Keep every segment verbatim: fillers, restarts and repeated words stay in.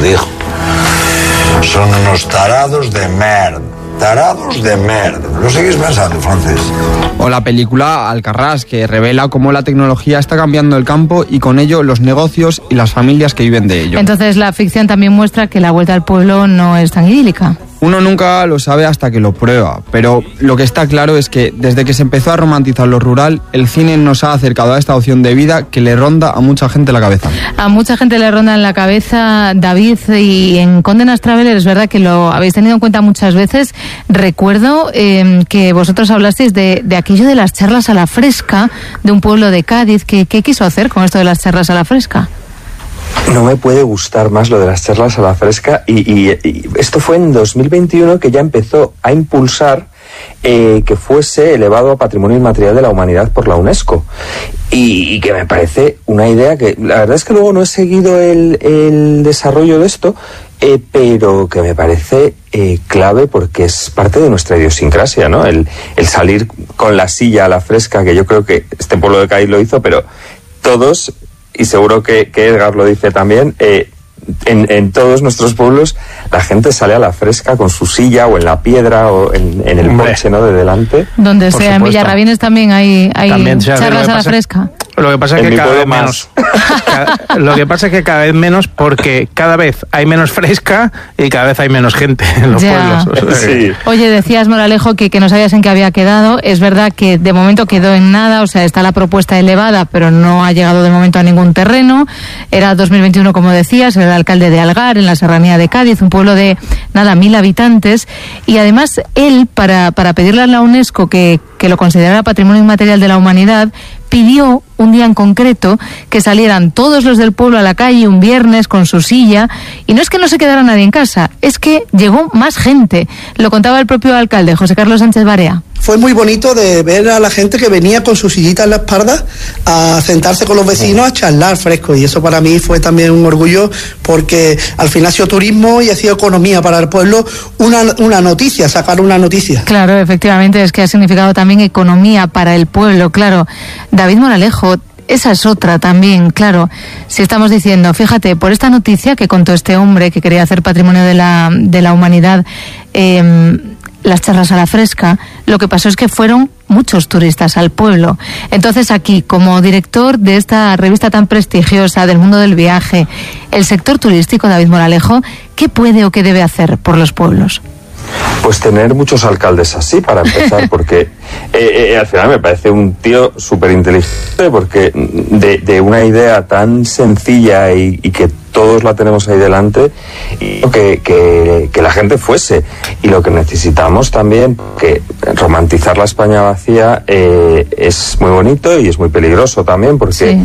dijo. Son unos tarados de merda. Tarados de merda. ¿Lo seguís pensando, Francis? O la película Alcarrás, que revela cómo la tecnología está cambiando el campo y con ello los negocios y las familias que viven de ello. Entonces la ficción también muestra que la vuelta al pueblo no es tan idílica. Uno nunca lo sabe hasta que lo prueba, pero lo que está claro es que desde que se empezó a romantizar lo rural, el cine nos ha acercado a esta opción de vida que le ronda a mucha gente la cabeza. A mucha gente le ronda en la cabeza, David, y en Condenas Traveler es verdad que lo habéis tenido en cuenta muchas veces. Recuerdo eh, que vosotros hablasteis de, de aquello de las charlas a la fresca de un pueblo de Cádiz. ¿Qué, qué quiso hacer con esto de las charlas a la fresca? No me puede gustar más lo de las charlas a la fresca y, y, y esto fue en dos mil veintiuno que ya empezó a impulsar eh, que fuese elevado a Patrimonio Inmaterial de la Humanidad por la UNESCO y, y que me parece una idea que la verdad es que luego no he seguido el, el desarrollo de esto, eh, pero que me parece eh, clave porque es parte de nuestra idiosincrasia, ¿no? El, el salir con la silla a la fresca, que yo creo que este pueblo de Cádiz lo hizo, pero todos... Y seguro que, que Edgar lo dice también, eh, en, en todos nuestros pueblos la gente sale a la fresca con su silla o en la piedra o en, en el porche, ¿no?, de delante. Donde sea, en Villarrabines también hay, hay también charlas a la fresca. Lo que pasa es que cada vez menos. Lo que pasa es que cada vez menos porque cada vez hay menos fresca y cada vez hay menos gente en los ya. pueblos. O sea, sí. Oye, decías, Moralejo, que, que no sabías en qué había quedado. Es verdad que de momento quedó en nada, o sea, está la propuesta elevada, pero no ha llegado de momento a ningún terreno. Era dos mil veintiuno, como decías, era el alcalde de Algar, en la serranía de Cádiz, un pueblo de, nada, mil habitantes. Y además, él, para, para pedirle a la UNESCO que, que lo considerara Patrimonio Inmaterial de la Humanidad, pidió un día en concreto que salieran todos los del pueblo a la calle un viernes con su silla, y no es que no se quedara nadie en casa, es que llegó más gente. Lo contaba el propio alcalde, José Carlos Sánchez Barea. Fue muy bonito de ver a la gente que venía con su sillita en la espalda a sentarse con los vecinos a charlar fresco, y eso para mí fue también un orgullo porque al final ha sido turismo y ha sido economía para el pueblo, una, una noticia, sacar una noticia. Claro, efectivamente, es que ha significado también economía para el pueblo, claro. David Moralejo, esa es otra también, claro. Si estamos diciendo, fíjate, por esta noticia que contó este hombre que quería hacer Patrimonio de la, de la Humanidad, eh, las charlas a la fresca, lo que pasó es que fueron muchos turistas al pueblo. Entonces aquí, como director de esta revista tan prestigiosa del mundo del viaje, el sector turístico, David Moralejo, ¿qué puede o qué debe hacer por los pueblos? Pues tener muchos alcaldes así, para empezar, porque eh, eh, al final me parece un tío súper inteligente, porque de, de una idea tan sencilla y, y que todos la tenemos ahí delante, y que, que, que la gente fuese. Y lo que necesitamos también, que romantizar la España vacía eh, es muy bonito y es muy peligroso también, porque sí.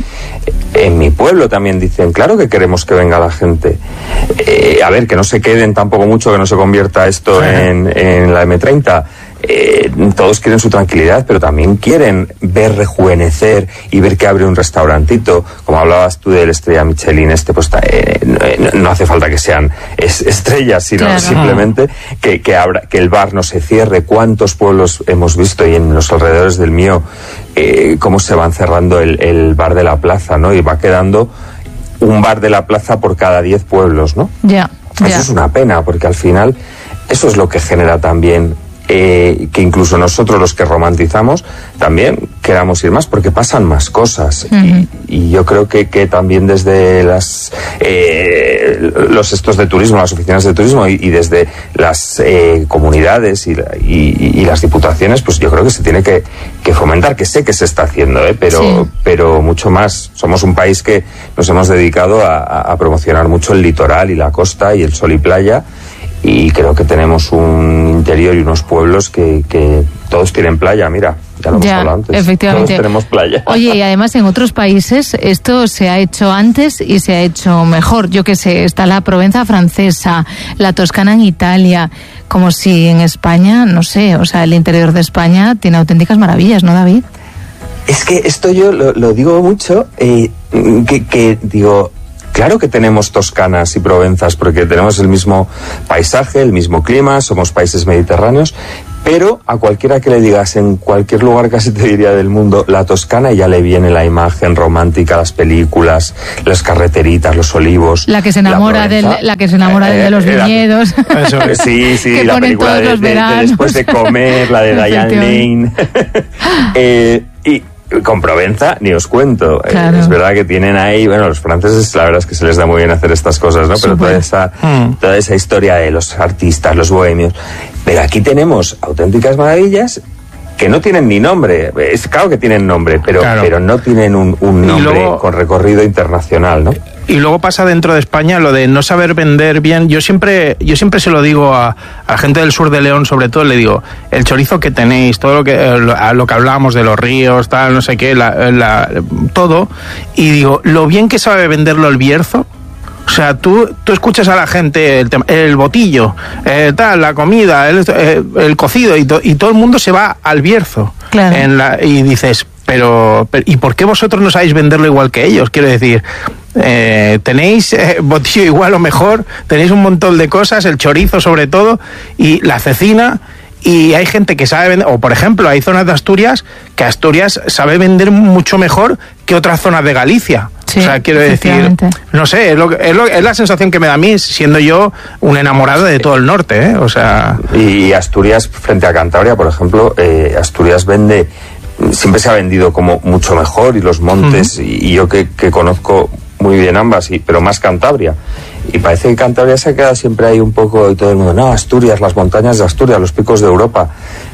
En mi pueblo también dicen, claro que queremos que venga la gente. Eh, a ver, que no se queden tampoco mucho, que no se convierta esto sí. en, en la eme treinta. Eh, todos quieren su tranquilidad, pero también quieren ver rejuvenecer y ver que abre un restaurantito, como hablabas tú del Estrella Michelin este, pues eh, no, no hace falta que sean es, estrellas, sino claro. simplemente que, que, abra, que el bar no se cierre. ¿Cuántos pueblos hemos visto, y en los alrededores del mío, eh, cómo se van cerrando el, el bar de la plaza, ¿no? Y va quedando un bar de la plaza por cada diez pueblos, ¿no? Ya. Eso yeah. es una pena, porque al final eso es lo que genera también Eh, que incluso nosotros, los que romantizamos, también queramos ir más, porque pasan más cosas. Uh-huh. y, y yo creo que, que también desde las eh, los estos de turismo, las oficinas de turismo, y, y desde las eh, comunidades y, y, y las diputaciones, pues yo creo que se tiene que, que fomentar, que sé que se está haciendo, ¿eh? pero, sí. pero mucho más. Somos un país que nos hemos dedicado a, a promocionar mucho el litoral y la costa y el sol y playa, y creo que tenemos un interior y unos pueblos que, que todos tienen playa, mira, ya lo hemos ya, hablado antes. Efectivamente. Todos tenemos playa. Oye, y además en otros países esto se ha hecho antes y se ha hecho mejor. Yo qué sé, está la Provenza francesa, la Toscana en Italia, como si en España, no sé, o sea, el interior de España tiene auténticas maravillas, ¿no, David? Es que esto yo lo, lo digo mucho, eh, que, que digo... Claro que tenemos Toscanas y Provenzas, porque tenemos el mismo paisaje, el mismo clima, somos países mediterráneos, pero a cualquiera que le digas en cualquier lugar, casi te diría del mundo, la Toscana, ya le viene la imagen romántica, las películas, las carreteritas, los olivos. La que se enamora, del, la que se enamora eh, de los eh, viñedos. La, sí, sí, la película de, de, de después de comer, la de Diane Lane. eh, y con Provenza ni os cuento. Claro. Eh, es verdad que tienen ahí, bueno, los franceses la verdad es que se les da muy bien hacer estas cosas, ¿no? Pero Super. toda esa, mm. toda esa historia de los artistas, los bohemios. Pero aquí tenemos auténticas maravillas que no tienen ni nombre. Es claro que tienen nombre, pero, claro. pero no tienen un, un nombre luego, con recorrido internacional, ¿no? Y luego pasa dentro de España lo de no saber vender bien. Yo siempre yo siempre se lo digo a, a la gente del sur de León, sobre todo, le digo, el chorizo que tenéis, todo lo que a lo que hablábamos de los ríos, tal, no sé qué, la, la, todo, y digo, lo bien que sabe venderlo el Bierzo. O sea, tú, tú escuchas a la gente el, tema, el botillo, eh, tal, la comida, el, eh, el cocido, y, to, y todo el mundo se va al Bierzo. Claro. En la, y dices, pero, pero ¿y por qué vosotros no sabéis venderlo igual que ellos? Quiero decir, eh, tenéis eh, botillo igual o mejor, tenéis un montón de cosas, el chorizo sobre todo, y la cecina. Y hay gente que sabe vender, o por ejemplo, hay zonas de Asturias que Asturias sabe vender mucho mejor que otras zonas de Galicia. Sí, o sea, quiero decir, no sé, es, lo, es, lo, es la sensación que me da a mí, siendo yo un enamorado de todo el norte, ¿eh? O sea... Y Asturias, frente a Cantabria, por ejemplo, eh, Asturias vende, siempre se ha vendido como mucho mejor, y los montes, uh-huh. y, y yo que, que conozco muy bien ambas, y, pero más Cantabria. Y parece que Cantabria se queda siempre ahí un poco, y todo el mundo, no, Asturias, las montañas de Asturias, los picos de Europa.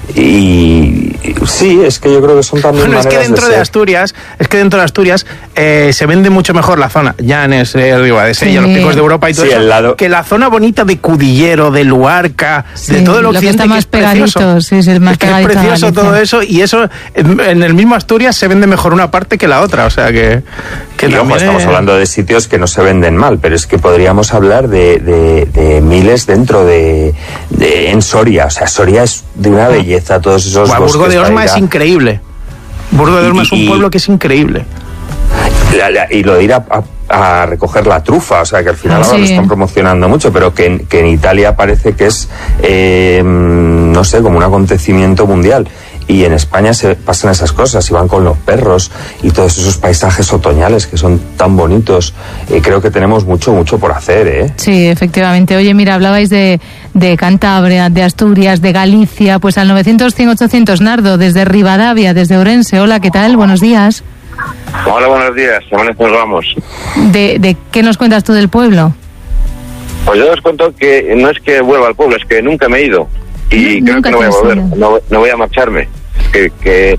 Y, y sí, es que yo creo que son también bueno, maneras es que dentro de, de Asturias, es que dentro de Asturias eh, se vende mucho mejor la zona Llanes, eh, Ribadesella, sí. los picos de Europa y todo sí, eso, lado... que la zona bonita de Cudillero, de Luarca, sí, de todo el occidente, lo que está más que es precioso, sí, es, más es, que es precioso todo eso, y eso en, en el mismo Asturias se vende mejor una parte que la otra, o sea que... que y ojo, estamos hablando de sitios que no se venden mal, pero es que podríamos hablar de, de, de miles dentro de, de en Soria, o sea, Soria es de una belleza, todos esos Buah, bosques. Burgo de Osma es increíble. Burgo de Osma y, es un y, pueblo que es increíble. La, la, y lo de ir a, a, a recoger la trufa, o sea, que al final ah, ahora sí. lo están promocionando mucho, pero que, que en Italia parece que es, eh, no sé, como un acontecimiento mundial. Y en España se pasan esas cosas, y van con los perros y todos esos paisajes otoñales que son tan bonitos. Eh, creo que tenemos mucho, mucho por hacer, ¿eh? Sí, efectivamente. Oye, mira, hablabais de, de Cantabria, de Asturias, de Galicia, pues al novecientos cien ochocientos, Nardo, desde Rivadavia, desde Ourense. Hola, ¿qué tal? Buenos días. Hola, buenos días. Nos vamos. ¿De, de qué nos cuentas tú del pueblo? Pues yo os cuento que no es que vuelva al pueblo, es que nunca me he ido. Y creo que no voy a volver, no, no voy a marcharme. Que, que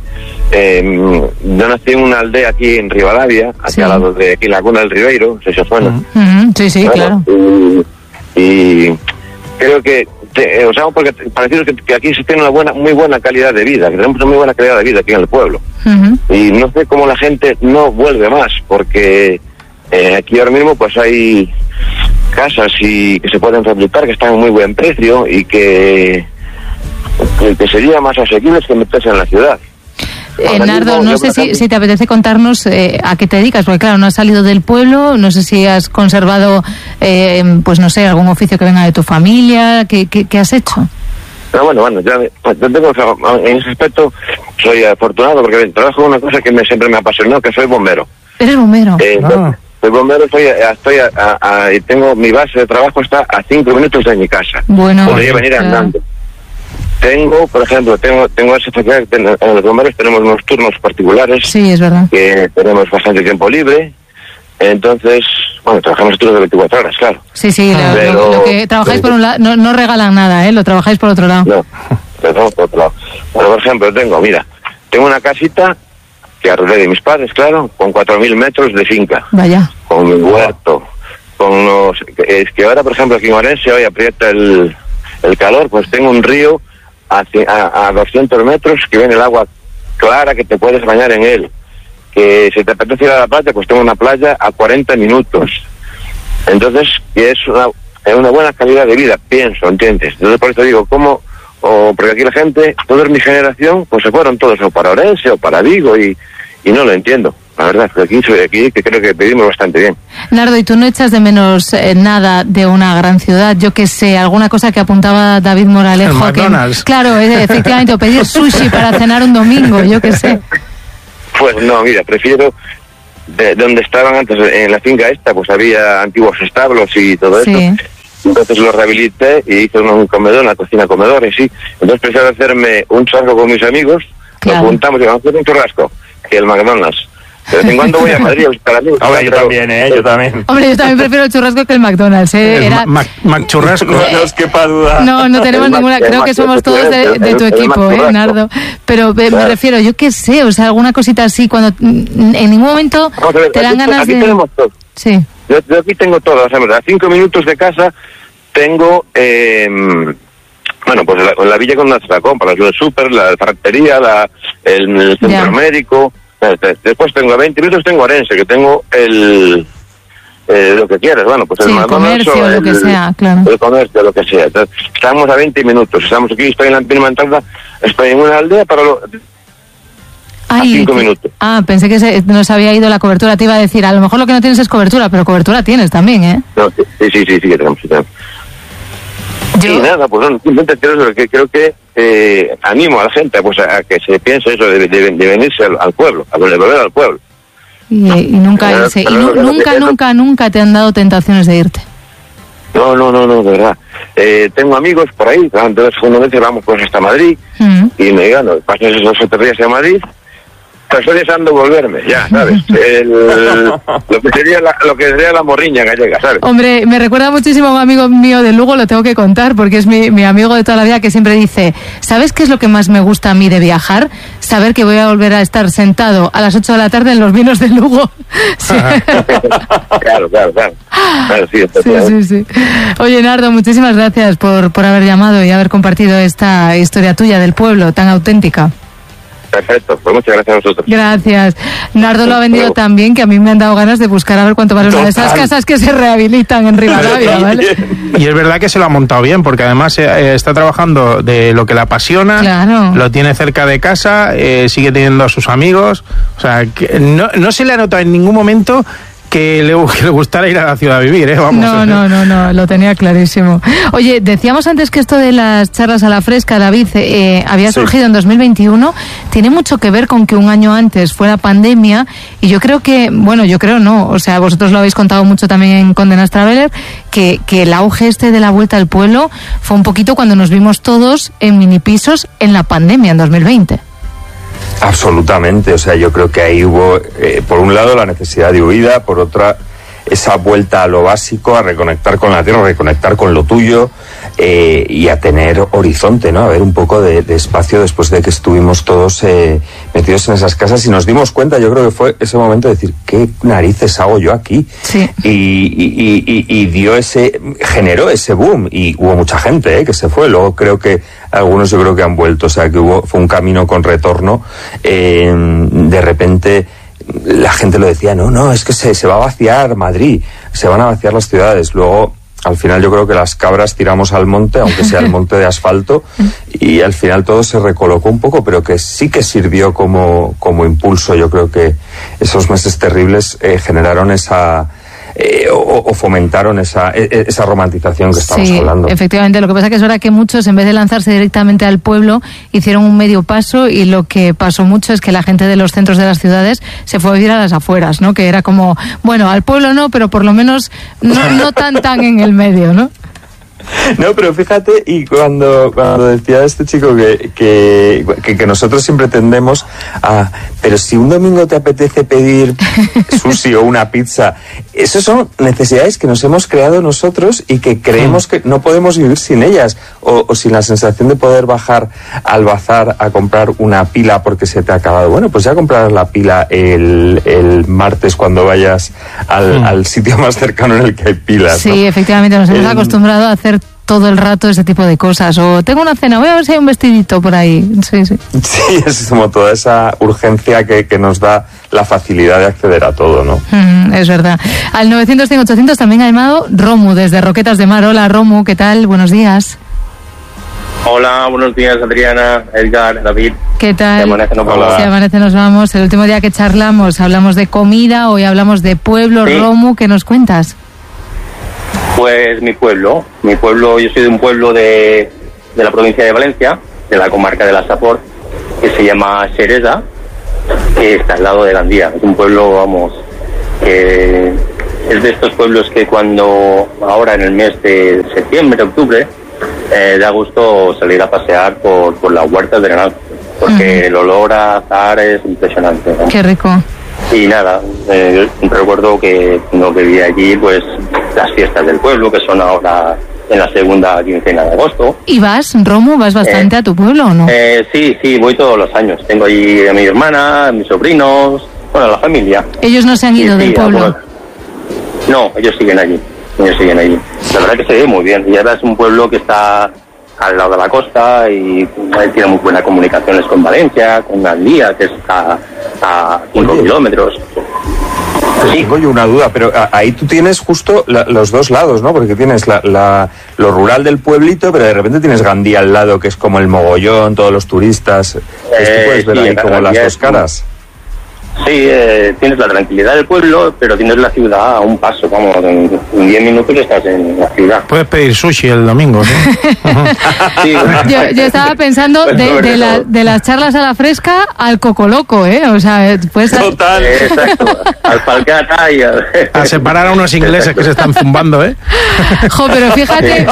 eh, yo nací en una aldea aquí en Rivadavia, aquí sí. al lado de aquí en la Cuna del Ribeiro, si se suena. Uh-huh. Sí, sí, bueno, claro. Y, y creo que, te, o sea, porque parece que, que aquí se tiene una buena, muy buena calidad de vida, que tenemos una muy buena calidad de vida aquí en el pueblo. Uh-huh. Y no sé cómo la gente no vuelve más, porque eh, aquí ahora mismo pues hay casas y que se pueden rehabilitar, que están a muy buen precio y que... que, que sería más asequible que meterse en la ciudad. Eh, Nardo, mismo, no sé si, si te apetece contarnos eh, a qué te dedicas, porque claro, no has salido del pueblo, no sé si has conservado, eh, pues no sé, algún oficio que venga de tu familia, ¿qué, qué, qué has hecho? No, bueno, bueno, ya, yo tengo, en ese aspecto soy afortunado porque trabajo en una cosa que me, siempre me apasionó, que soy bombero. ¿Eres bombero? Eh, ah. Soy bombero, estoy, estoy a, a, a, tengo mi base de trabajo está a cinco minutos de mi casa. Bueno, podría venir claro. andando. Tengo, por ejemplo, tengo tengo esa facilidad, en los bomberos tenemos unos turnos particulares. Sí, es verdad. Que tenemos bastante tiempo libre. Entonces, bueno, trabajamos turnos de veinticuatro horas, claro. Sí, sí, lo, pero, lo, lo que trabajáis pero, por un lado, no, no regalan nada, ¿eh? Lo trabajáis por otro lado. No, lo por otro lado. Bueno, por ejemplo, tengo, mira, tengo una casita que arreglé de mis padres, claro, con cuatro mil metros de finca. Vaya. Con mi huerto, con los... Es que ahora, por ejemplo, aquí en Ourense hoy aprieta el, el calor, pues tengo un río a, a, a doscientos metros que viene el agua clara que te puedes bañar en él. Que si te apetece ir a la playa, pues tengo una playa a cuarenta minutos. Entonces, que es una, es una buena calidad de vida, pienso, ¿entiendes? Entonces, por eso digo, ¿cómo? O, porque aquí la gente, toda mi generación, pues se fueron todos o para Ourense o para Vigo y, y no lo entiendo. La verdad, aquí, aquí que creo que pedimos bastante bien. Nardo, ¿y tú no echas de menos eh, nada de una gran ciudad? Yo que sé, alguna cosa que apuntaba David Moralejo. El McDonald's. Que, claro, eh, efectivamente, o pedir sushi para cenar un domingo, yo que sé. Pues no, mira, prefiero de, de donde estaban antes, en la finca esta, pues había antiguos establos y todo Sí. esto. Entonces lo rehabilité y hice un comedor, una cocina comedor, y sí. Entonces prefiero hacerme un churrasco con mis amigos, Claro. nos juntamos y vamos a hacer un churrasco, que el McDonald's. De vez en cuando voy a Madrid a buscar amigos. Ahora yo también, ¿eh? Yo también. Hombre, yo también prefiero el churrasco que el McDonald's, ¿eh? El Era... Mac, Mac Churrasco. No, no os quepa duda. No, no tenemos El ninguna, Mac- creo el que Mac- somos todos de, el- de tu el- el equipo, Mac ¿eh, churrasco. Nardo? Pero eh, me Claro. refiero, yo qué sé, o sea, alguna cosita así, cuando mm, en ningún momento Vamos a ver, te dan aquí, ganas aquí de... tenemos todo. Sí, Yo, yo aquí tengo todo, o sea, a cinco minutos de casa tengo, eh, bueno, pues la, la villa con una la compra, el súper, la ferretería, la, el, el centro Ya. médico. Después tengo a veinte minutos tengo Orense, que tengo el, eh, lo que quieras, bueno, pues Sí, el el McDonald's comercio, o lo que el- sea, claro. El comercio, lo que sea. Entonces, estamos a veinte minutos, estamos aquí, estoy en la misma entrada, estoy en una aldea para lo, Ay, cinco que- minutos. Ah, pensé que se, nos había ido la cobertura, te iba a decir, a lo mejor lo que no tienes es cobertura, pero cobertura tienes también, ¿eh? no, sí, sí, sí, sí, que tenemos, sí, tenemos. Yo- Y nada, pues no, simplemente creo que, creo que eh, animo a la gente pues, a, a que se piense eso de, de, de venirse al, al pueblo, a volver al pueblo. Y, y nunca Pero- irse, y pero nu- lo que- nunca, es lo- nunca, nunca te han dado tentaciones de irte. No, no, no, no, de verdad. Eh, tengo amigos por ahí, entonces una vez vamos pues hasta Madrid Mm. y me digan, no, pasan esos otros días en Madrid, pero estoy deseando volverme, ya, ¿sabes? El, lo que sería la, lo que sería la morriña gallega, ¿sabes? Hombre, me recuerda muchísimo a un amigo mío de Lugo, lo tengo que contar, porque es mi, mi amigo de toda la vida que siempre dice, ¿sabes qué es lo que más me gusta a mí de viajar? Saber que voy a volver a estar sentado a las ocho de la tarde en los vinos de Lugo. Sí, claro, claro, claro. Claro, sí, sí, efectivamente. sí, sí. Oye, Nardo, muchísimas gracias por, por haber llamado y haber compartido esta historia tuya del pueblo tan auténtica. Perfecto, pues muchas gracias a vosotros. Gracias. Nardo lo ha vendido tan bien que a mí me han dado ganas de buscar a ver cuánto vale una de esas Total. casas que se rehabilitan en Rivadavia, ¿vale? Y es verdad que se lo ha montado bien, porque además eh, está trabajando de lo que le apasiona, Claro. lo tiene cerca de casa, eh, sigue teniendo a sus amigos, o sea, que no, no se le ha notado en ningún momento que le, que le gustara ir a la ciudad a vivir, ¿eh? Vamos. No, no, no, no, lo tenía clarísimo. Oye, decíamos antes que esto de las charlas a la fresca, David, eh, había Sí. surgido en dos mil veintiuno. Tiene mucho que ver con que un año antes fuera pandemia y yo creo que, bueno, yo creo no, o sea, vosotros lo habéis contado mucho también en Condenas Traveler, que, que el auge este de la vuelta al pueblo fue un poquito cuando nos vimos todos en minipisos en la pandemia, en dos mil veinte. Absolutamente, o sea, yo creo que ahí hubo, eh, por un lado, la necesidad de huida, por otra, esa vuelta a lo básico, a reconectar con la tierra, a reconectar con lo tuyo eh, y a tener horizonte, ¿no? A ver un poco de, de espacio después de que estuvimos todos eh, metidos en esas casas y nos dimos cuenta, yo creo que fue ese momento de decir, ¿qué narices hago yo aquí? Sí. Y, y, y, y dio ese, generó ese boom y hubo mucha gente eh, que se fue, luego creo que algunos yo creo que han vuelto, o sea que hubo, fue un camino con retorno, eh, de repente la gente lo decía, no, no, es que se, se va a vaciar Madrid, se van a vaciar las ciudades, luego al final yo creo que las cabras tiramos al monte, aunque sea el monte de asfalto, y al final todo se recolocó un poco, pero que sí que sirvió como, como impulso. Yo creo que esos meses terribles eh, generaron esa... Eh, o, o fomentaron esa, esa romantización que estamos Sí, hablando. efectivamente. Lo que pasa que es verdad que muchos, en vez de lanzarse directamente al pueblo, hicieron un medio paso y lo que pasó mucho es que la gente de los centros de las ciudades se fue a vivir a las afueras, ¿no? Que era como, bueno, al pueblo no, pero por lo menos no, no tan tan en el medio, ¿no? No, pero fíjate, y cuando, cuando decía este chico que, que, que, que nosotros siempre tendemos a... Pero si un domingo te apetece pedir sushi o una pizza, esas son necesidades que nos hemos creado nosotros y que creemos que no podemos vivir sin ellas. O, o sin la sensación de poder bajar al bazar a comprar una pila porque se te ha acabado. Bueno, pues ya comprarás la pila el, el martes cuando vayas al, Mm. al sitio más cercano en el que hay pilas, Sí, ¿no? efectivamente, nos hemos El- acostumbrado a hacer todo el rato ese tipo de cosas. O tengo una cena, voy a ver si hay un vestidito por ahí. Sí, sí. Sí, es como toda esa urgencia que, que nos da la facilidad de acceder a todo, ¿no? Mm, es verdad. Al novecientos cien ochocientos también ha llamado Romu desde Roquetas de Mar. Hola, Romu, ¿qué tal? Buenos días. Hola, buenos días, Adriana, Edgar, David. ¿Qué tal? Si amanece nos vamos. Si amanece nos vamos. El último día que charlamos hablamos de comida, hoy hablamos de pueblo. Sí. Romu, ¿qué nos cuentas? Pues mi pueblo, mi pueblo, yo soy de un pueblo de, de la provincia de Valencia, de la comarca de la Safor, que se llama Xeresa, que está al lado de Gandía. Es un pueblo, vamos, que es de estos pueblos que cuando, ahora en el mes de septiembre, octubre, Eh, da gusto salir a pasear por, por las huertas de Granada, porque uh-huh. el olor a azahar es impresionante, ¿no? Qué rico. Y nada, eh, recuerdo que cuando vivía allí, pues las fiestas del pueblo, que son ahora en la segunda quincena de agosto. ¿Y vas, Romu, vas bastante eh, a tu pueblo o no? Eh, sí, sí, voy todos los años. Tengo allí a mi hermana, a mis sobrinos, bueno, a la familia. ¿Ellos no se han ido sí, del sí, pueblo? Algunos... No, ellos siguen allí. Ellos siguen allí. La verdad que se ve muy bien. Y ahora es un pueblo que está al lado de la costa y tiene muy buenas comunicaciones con Valencia, con Gandía, que está a cinco kilómetros. Sí. Tengo yo una duda, pero ahí tú tienes justo la, los dos lados, ¿no? Porque tienes la, la, lo rural del pueblito, pero de repente tienes Gandía al lado, que es como el mogollón, todos los turistas. Eh, tú puedes ver sí, ahí como las dos caras. Sí, eh, tienes la tranquilidad del pueblo, pero tienes la ciudad a un paso, vamos, en diez minutos estás en la ciudad. Puedes pedir sushi el domingo, ¿no? Sí. yo, yo estaba pensando de, de, la, de las charlas a la fresca al cocoloco, ¿eh? O sea, puedes... Total. Eh, exacto, al Falcata y al... A separar a unos ingleses exacto. que se están zumbando, ¿eh? Jo, pero fíjate...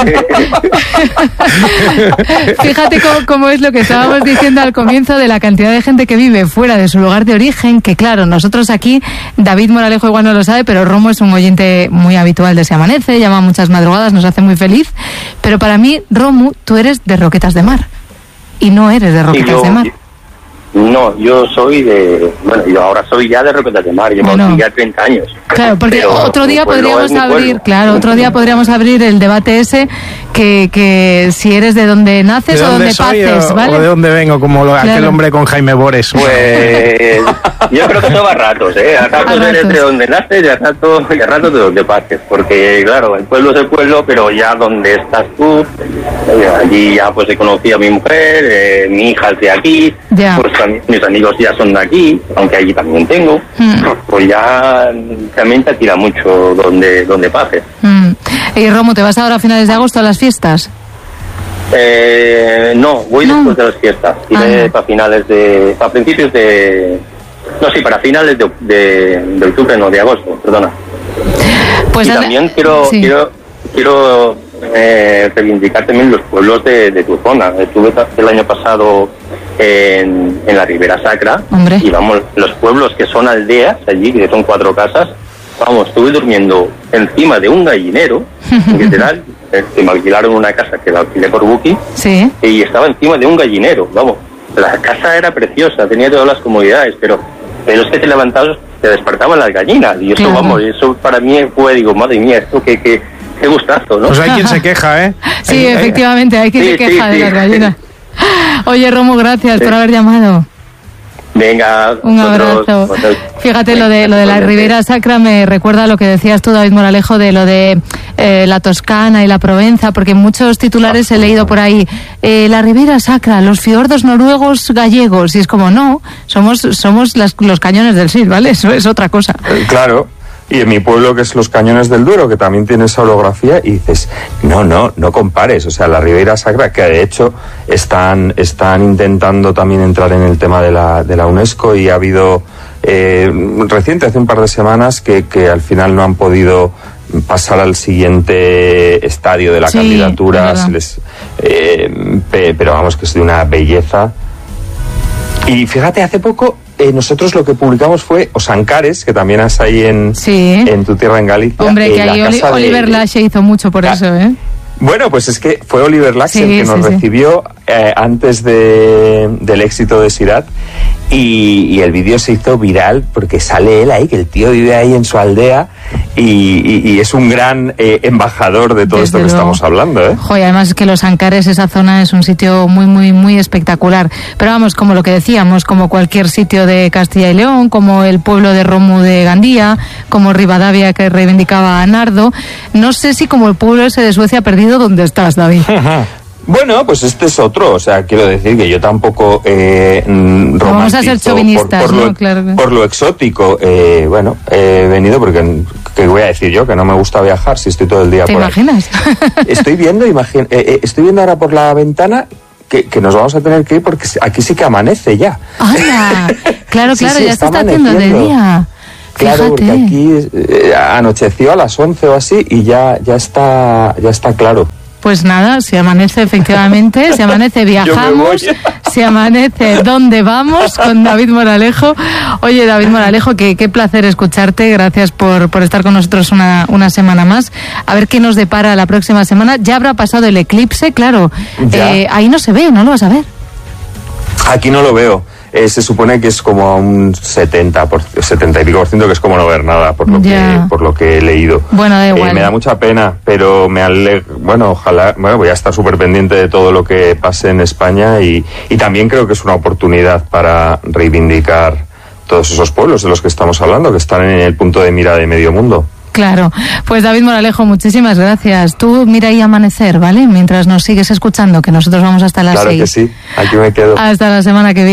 fíjate cómo, cómo es lo que estábamos diciendo al comienzo de la cantidad de gente que vive fuera de su lugar de origen, que claro, nosotros aquí, David Moralejo igual no lo sabe, pero Romo es un oyente muy habitual de Se Amanece, llama muchas madrugadas, nos hace muy feliz, pero para mí, Romu, tú eres de Roquetas de Mar, y no eres de Roquetas yo, de Mar. No, yo soy de... Bueno, yo ahora soy ya de Roquetas de Mar, llevo bueno, ya treinta años. Claro, porque pero otro día podríamos abrir, claro, otro día podríamos abrir el debate ese, que, que si eres de donde naces ¿De o donde donde soy, paces, o, ¿vale? O de dónde vengo, como lo, claro. aquel hombre con Jaime Bores. Pues yo creo que eso va a ratos, ¿eh? A ratos, a ratos. Eres de donde naces y a ratos, y a ratos de donde paces, porque claro, el pueblo es el pueblo, pero ya donde estás tú, allí ya pues he conocido a mi mujer, eh, mi hija es de aquí, ya. Pues mis amigos ya son de aquí, aunque allí también tengo, mm. pues ya también te tira mucho donde, donde pases. Mm. Y Romo, ¿te vas ahora a finales de agosto a las fiestas? Eh, no, voy no. después de las fiestas, iré ah. para finales de, para principios de, no, sí, para finales de, de, de octubre, no, de agosto, perdona. Pues y a... también quiero, sí. quiero, quiero eh, reivindicar también los pueblos de, de tu zona. Estuve el año pasado en, en la Ribera Sacra. Hombre. Y vamos, los pueblos que son aldeas allí, que son cuatro casas, vamos, estuve durmiendo encima de un gallinero, literal, que me alquilaron una casa que la alquilé por Booking, sí. y estaba encima de un gallinero, vamos. La casa era preciosa, tenía todas las comodidades, pero, pero es que te levantabas, te despertaban las gallinas, y eso, claro. vamos, eso para mí fue, digo, madre mía, esto que, que, qué gustazo, ¿no? Pues hay quien se queja, ¿eh? Sí, hay, efectivamente, hay quien sí, se queja sí, de sí. las gallinas. Oye, Romo, gracias sí. por haber llamado. Venga, un abrazo. Vosotros, Fíjate, lo de lo de la Ribera Sacra me recuerda a lo que decías tú, David Moralejo, de lo de eh, la Toscana y la Provenza, porque en muchos titulares he leído por ahí eh, la Ribera Sacra, los fiordos noruegos gallegos, y es como, no, somos somos las, los cañones del Sil, ¿vale? Eso es otra cosa. Claro. Y en mi pueblo, que es los Cañones del Duero, que también tiene esa orografía, y dices, no, no, no compares. O sea, la Ribera Sacra, que de hecho están, están intentando también entrar en el tema de la, de la UNESCO, y ha habido eh, reciente, hace un par de semanas, que, que al final no han podido pasar al siguiente estadio de la sí, candidatura. Se les, eh, pero vamos, que es de una belleza. Y fíjate, hace poco... Eh, nosotros lo que publicamos fue Osancares, que también has ahí en, sí. en tu tierra, en Galicia. Hombre, eh, que ahí Oli- Oliver de... Lache hizo mucho por ah, eso, ¿eh? Bueno, pues es que fue Oliver Lache sí, el que nos sí, recibió eh, antes de, del éxito de Sirat, y, y el vídeo se hizo viral porque sale él ahí, que el tío vive ahí en su aldea, y, y, y es un gran eh, embajador de todo Desde esto que luego. estamos hablando, ¿eh? Joder, además es que Los Ancares, esa zona es un sitio muy, muy, muy espectacular. Pero vamos, como lo que decíamos, como cualquier sitio de Castilla y León, como el pueblo de Romu de Gandía, como Rivadavia, que reivindicaba a Nardo. No sé si como el pueblo ese de Suecia ha perdido dónde estás, David. Bueno, pues este es otro, o sea, quiero decir que yo tampoco eh, romantizo no vamos a ser chauvinistas, por, por, lo, ¿no? Claro. por lo exótico. Eh, bueno, he venido porque, ¿qué voy a decir yo? Que no me gusta viajar si estoy todo el día ¿Te por imaginas? ahí. Estoy viendo, imagina, eh, eh, estoy viendo ahora por la ventana que, que nos vamos a tener que ir porque aquí sí que amanece ya. ¡Hala! Claro, Sí, claro, sí, ya está se está haciendo de día. Claro, Fíjate. porque aquí eh, anocheció a las once o así y ya, ya está, ya está claro. Pues nada, si amanece efectivamente, si amanece viajamos, si amanece ¿dónde vamos? Con David Moralejo. Oye, David Moralejo, que, qué placer escucharte, gracias por, por estar con nosotros una, una semana más. A ver qué nos depara la próxima semana. Ya habrá pasado el eclipse, claro, eh, ahí no se ve, no lo vas a ver. Aquí no lo veo. Eh, se supone que es como un setenta, por, setenta y pico por ciento, que es como no ver nada, por lo, que, por lo que he leído. Bueno, da igual. Eh, me da mucha pena, pero me aleg... bueno, ojalá, bueno, voy a estar súper pendiente de todo lo que pase en España y, y también creo que es una oportunidad para reivindicar todos esos pueblos de los que estamos hablando, que están en el punto de mira de medio mundo. Claro, pues David Moralejo, muchísimas gracias. Tú mira ahí amanecer, ¿vale? Mientras nos sigues escuchando, que nosotros vamos hasta las Claro seis. que sí, aquí me quedo. Hasta la semana que viene.